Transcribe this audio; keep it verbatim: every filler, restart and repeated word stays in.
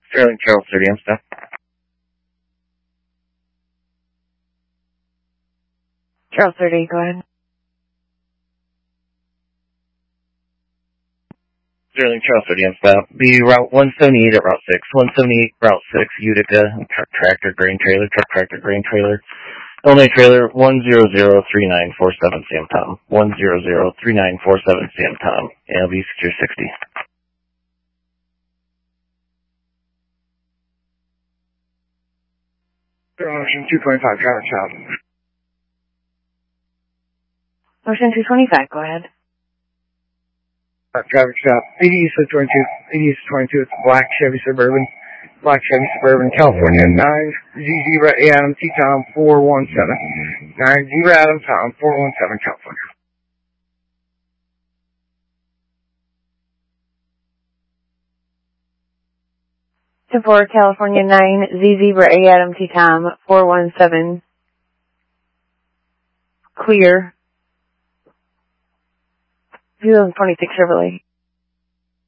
Sterling Charles thirty Amsterdam. Charles thirty, go ahead. Sterling Charles thirty Amsterdam. Be Route one seventy-eight at Route six. one seventy-eight, Route six, Utica, truck tractor, grain trailer, truck tractor, grain trailer. Illinois trailer one zero zero three nine four seven Sam Tom. one zero zero three nine four seven Sam Tom. L B secure sixty. Ocean two twenty-five, traffic stop. Ocean two twenty-five, go ahead. Uh, traffic stop. eighty East twenty-two. eighty East twenty-two. It's a black Chevy Suburban. Black Chevy Suburban, California. nine Z zero Adam T Tom four one seven. nine zero Adam Tom four one seven, California. ten four, California nine, Z zebra A Adam T Tom four one seven. Clear. two thousand twenty-six Chevrolet.